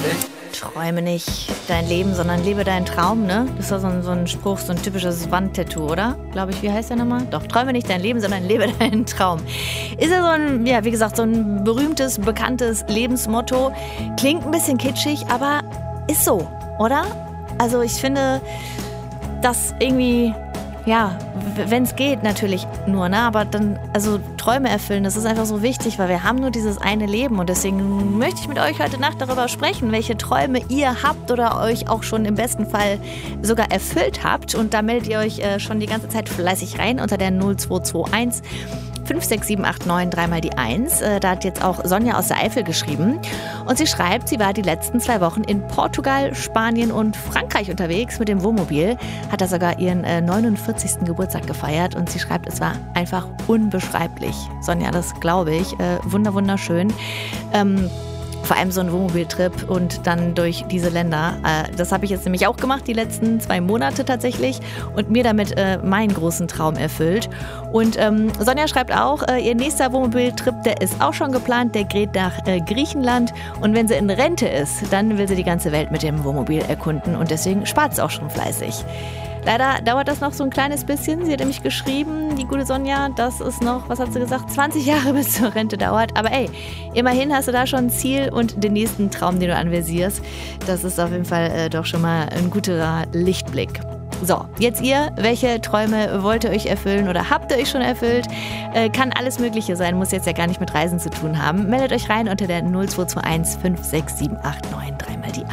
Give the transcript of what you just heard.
Träume nicht dein Leben, sondern lebe deinen Traum, ne? Das ist doch so ein Spruch, so ein typisches Wandtattoo, oder? Glaube ich, wie heißt der nochmal? Doch, träume nicht dein Leben, sondern lebe deinen Traum. Ist ja so ein, ja, wie gesagt, so ein berühmtes, bekanntes Lebensmotto. Klingt ein bisschen kitschig, aber ist so, oder? Also ich finde, dass irgendwie, ja, wenn es geht natürlich nur, ne? Aber dann, also Träume erfüllen, das ist einfach so wichtig, weil wir haben nur dieses eine Leben und deswegen möchte ich mit euch heute Nacht darüber sprechen, welche Träume ihr habt oder euch auch schon im besten Fall sogar erfüllt habt und da meldet ihr euch schon die ganze Zeit fleißig rein unter der 0221 56789 dreimal die 1. Da hat jetzt auch Sonja aus der Eifel geschrieben. Und sie schreibt, sie war die letzten 2 Wochen in Portugal, Spanien und Frankreich unterwegs mit dem Wohnmobil. Hat da sogar ihren 49. Geburtstag gefeiert. Und sie schreibt, es war einfach unbeschreiblich. Sonja, das glaube ich. Wunderschön. Vor allem so ein Wohnmobiltrip und dann durch diese Länder. Das habe ich jetzt nämlich auch gemacht, die letzten 2 Monate tatsächlich und mir damit meinen großen Traum erfüllt. Und Sonja schreibt auch, ihr nächster Wohnmobiltrip, der ist auch schon geplant, der geht nach Griechenland und wenn sie in Rente ist, dann will sie die ganze Welt mit dem Wohnmobil erkunden und deswegen spart sie auch schon fleißig. Leider dauert das noch so ein kleines bisschen. Sie hat nämlich geschrieben, die gute Sonja, dass es noch, was hat sie gesagt, 20 Jahre bis zur Rente dauert. Aber ey, immerhin hast du da schon ein Ziel und den nächsten Traum, den du anvisierst. Das ist auf jeden Fall doch schon mal ein guter Lichtblick. So, jetzt ihr, welche Träume wollt ihr euch erfüllen oder habt ihr euch schon erfüllt? Kann alles Mögliche sein, muss jetzt ja gar nicht mit Reisen zu tun haben. Meldet euch rein unter der 0221 56789 dreimal die 1.